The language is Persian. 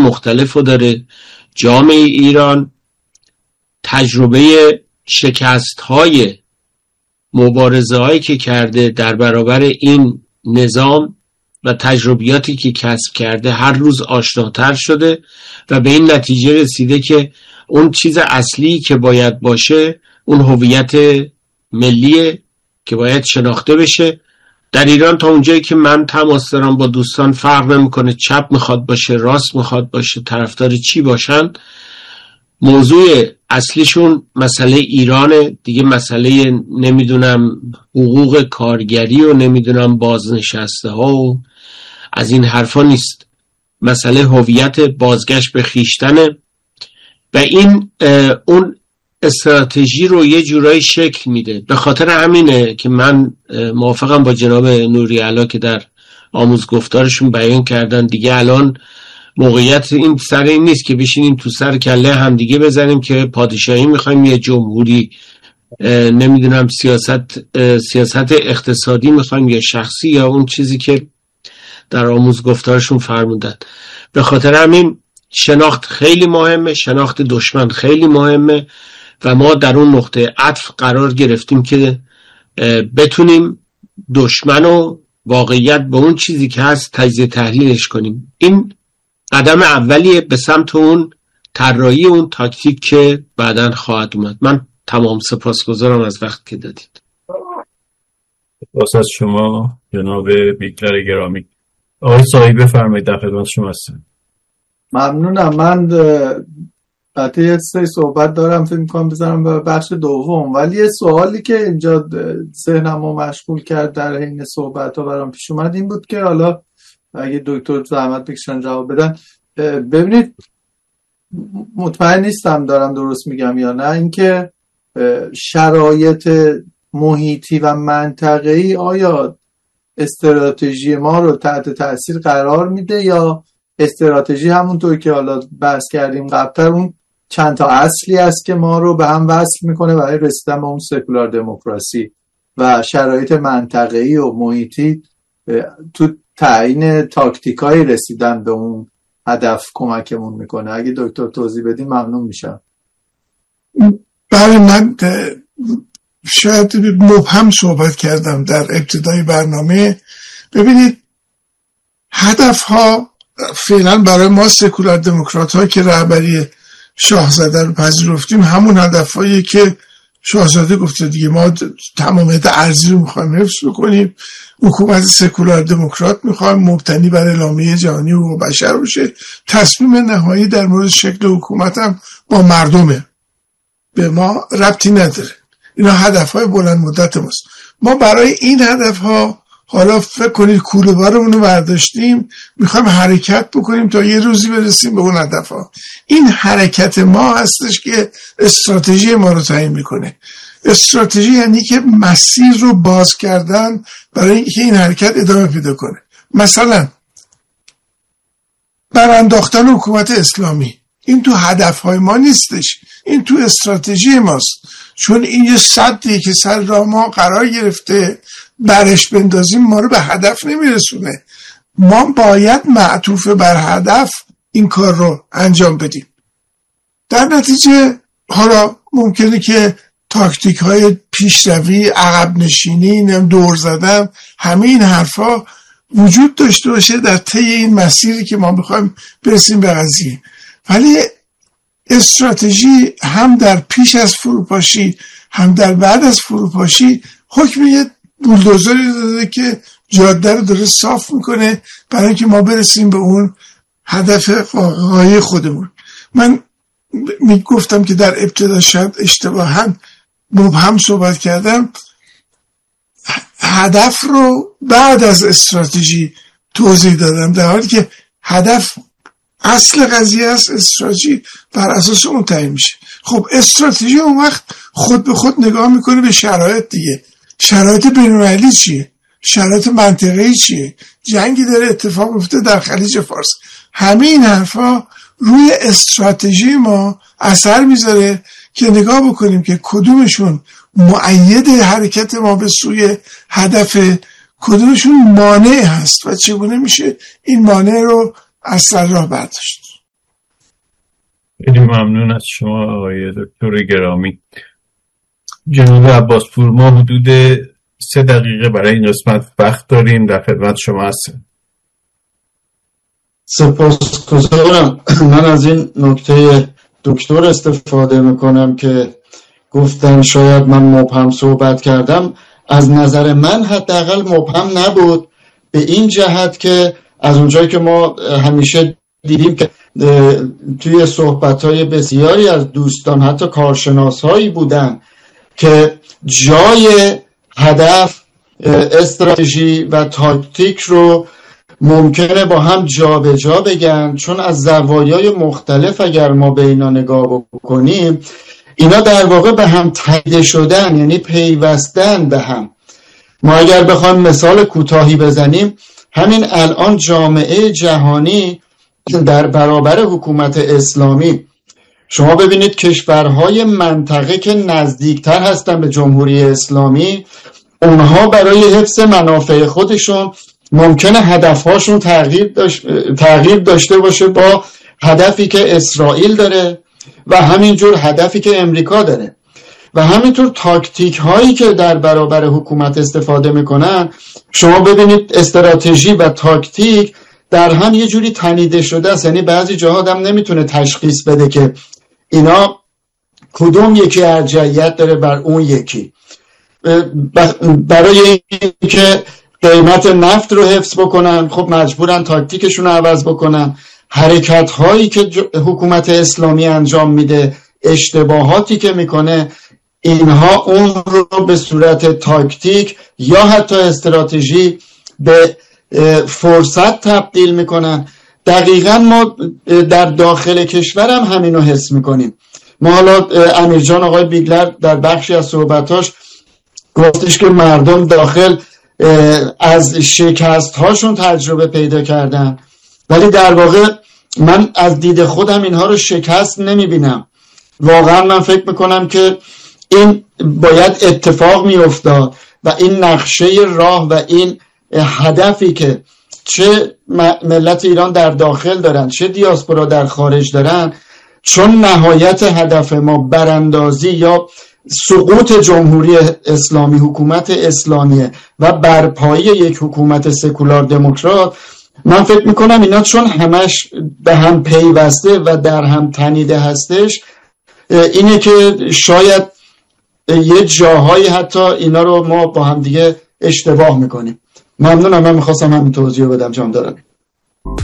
مختلف رو داره. جامعه ایران تجربه شکست‌های مبارزه‌هایی که کرده در برابر این نظام و تجربیاتی که کسب کرده هر روز آشناتر شده و به این نتیجه رسیده که اون چیز اصلی که باید باشه اون هویت ملیه که باید شناخته بشه. در ایران تا اونجایی که من تماس دارم با دوستان فرق نمیکنه چپ میخواد باشه راست میخواد باشه طرفدار چی باشن، موضوع اصلیشون مسئله ایرانه دیگه. مسئله نمیدونم حقوق کارگری و نمیدونم بازنشسته ها و از این حرفا نیست. مسئله هویت، بازگشت به خویشتنه و این اون استراتژی رو یه جورایی شکل میده. به خاطر همینه که من موافقم با جناب نوری علا که در آموزگفتارشون بیان کردن دیگه الان موقعیت این سر این نیست که بشینیم تو سر کله همدیگه بزنیم که پادشاهی میخوایم یا جمهوری، نمیدونم سیاست اقتصادی میخوایم یا شخصی یا اون چیزی که در آموزگفتارشون فرمودن. به خاطر همین شناخت خیلی مهمه، شناخت دشمن خیلی مهمه و ما در اون نقطه عطف قرار گرفتیم که بتونیم دشمن و واقعیت به اون چیزی که هست تجزیه تحلیلش کنیم. این قدم اولیه به سمت اون طراحی اون تاکتیک که بعداً خواهد اومد. من تمام سپاسگزارم از وقت که دادید. سپاس از شما جناب بیکلر گرامی. آقای صاحی بفرمایید، در خدمت شما هستم. ممنونم. من البته یه سری صحبت دارم فکر می‌کنم بذارم به بخش دوم، ولی یه سوالی که اینجا ذهنمو مشغول کرد در حین صحبت‌ها برام پیش اومد این بود که حالا اگه دکتر زحمت بکشن جواب بدن. ببینید مطمئن نیستم دارم درست میگم یا نه، اینکه شرایط محیطی و منطقه‌ای آیا استراتژی ما رو تحت تاثیر قرار میده یا استراتژی همونطور که حالا بحث کردیم قبلتر اون چند تا اصلی است که ما رو به هم وصل میکنه برای رسیدن به اون سکولار دموکراسی و شرایط منطقه‌ای و محیطی تو تعیین تاکتیکای رسیدن به اون هدف کمکمون میکنه. اگه دکتر توضیح بدین ممنون میشم. بله، من شاید مبهم صحبت کردم در ابتدای برنامه. ببینید هدف ها فعلا برای ما سکولار دموکرات ها که رهبری شاهزاده رو پذیرفتیم همون هدف هایی که شاهزاده گفته دیگه، ما تمامیت ارضی رو میخوایم حفظ بکنیم، حکومت سکولار دموکرات میخوایم مبتنی بر اعلامیه جهانی حقوق بشر باشه، تصمیم نهایی در مورد شکل حکومت هم با مردمه، به ما ربطی نداره. اینا هدفهای بلند مدت ماست. ما برای این هدفها حالا فکر کنید کوله بارمون رو برداشتیم میخوایم حرکت بکنیم تا یه روزی برسیم به اون هدفها. این حرکت ما هستش که استراتژی ما رو تعیین میکنه. استراتژی یعنی که مسیر رو باز کردن برای اینکه این حرکت ادامه پیدا کنه. مثلا برانداختن حکومت اسلامی، این تو هدفهای ما نیستش، این تو استراتژی ماست، چون این یه سدی که سر راه ما قرار گرفته برش بندازیم ما رو به هدف نمیرسونه. ما باید معطوف بر هدف این کار رو انجام بدیم. در نتیجه حالا ممکنه که تاکتیک های پیشروی، عقب نشینی، دور زدن، همه این حرفا وجود داشته باشه در طی این مسیری که ما میخوایم برسیم به قضیه، ولی استراتژی هم در پیش از فروپاشی هم در بعد از فروپاشی حکم یه بولدوزری داده که جاده رو داره صاف میکنه برای اینکه ما برسیم به اون هدف غایه خودمون. من میگفتم که در ابتدا شاید اشتباهاً مبهم صحبت کردم، هدف رو بعد از استراتژی توضیح دادم، در حالی که هدف اصل قضیه است، استراتژی بر اساس اون تعیین میشه. خب استراتژی اون وقت خود به خود نگاه میکنه به شرایط دیگه. شرایط بین‌المللی چیه؟ شرایط منطقه‌ای چیه؟ جنگی داره اتفاق میفته در خلیج فارس. همه این حرفا روی استراتژی ما اثر میذاره که نگاه بکنیم که کدومشون مؤید حرکت ما به سوی هدف، کدومشون مانع هست و چگونه میشه این مانع رو از سر راه برداشت. خیلی ممنون از شما آقای دکتر گرامی. جناب عباسپور، ما حدود 3 دقیقه برای این قسمت وقت داریم، در خدمت شما هستیم. سپاسگزارم. من از این نکته دکتر استفاده میکنم که گفتن شاید من مبهم صحبت کردم. از نظر من حداقل مبهم نبود، به این جهت که از اونجایی که ما همیشه دیدیم که توی صحبت‌های بسیاری از دوستان حتی کارشناس‌هایی بودن که جای هدف، استراتژی و تاکتیک رو ممکنه با هم جابجا بگن، چون از زوایای مختلف اگر ما به اینا نگاه بکنیم اینا در واقع به هم تایید شدن، یعنی پیوستن به هم. ما اگر بخوایم مثال کوتاهی بزنیم، همین الان جامعه جهانی در برابر حکومت اسلامی، شما ببینید کشورهای منطقه که نزدیکتر هستن به جمهوری اسلامی، اونها برای حفظ منافع خودشون ممکنه هدفهاشون تغییر داشته باشه با هدفی که اسرائیل داره و همینجور هدفی که امریکا داره و همینطور تاکتیک هایی که در برابر حکومت استفاده میکنن. شما ببینید استراتژی و تاکتیک در هم یه جوری تنیده شده است، یعنی بعضی جاها آدم نمیتونه تشخیص بده که اینا کدوم یکی ارجحیت داره بر اون یکی. برای اینکه قیمت نفت رو حفظ بکنن خب مجبورن تاکتیکشون رو عوض بکنن. حرکت هایی که حکومت اسلامی انجام میده، اشتباهاتی که میکنه، اینها اون رو به صورت تاکتیک یا حتی استراتژی به فرصت تبدیل میکنن. دقیقاً ما در داخل کشورم همینو حس میکنیم. ما حالا امیرجان آقای بیگلر در بخشی از صحبتاش گفتش که مردم داخل از شکست هاشون تجربه پیدا کردن، ولی در واقع من از دید خودم اینها رو شکست نمیبینم. واقعا من فکر میکنم که این باید اتفاق میافتاد و این نقشه راه و این هدفی که چه ملت ایران در داخل دارن چه دیاسپورا در خارج دارن، چون نهایت هدف ما براندازی یا سقوط جمهوری اسلامی، حکومت اسلامیه و برپایی یک حکومت سکولار دموکرات، من فکر میکنم اینا چون همش به هم پیوسته و در هم تنیده هستش، اینه که شاید یه جاهایی حتی اینا رو ما با هم دیگه اشتباه میکنیم. ممنونم. من میخواستم همین توضیح بدم. جان دارم.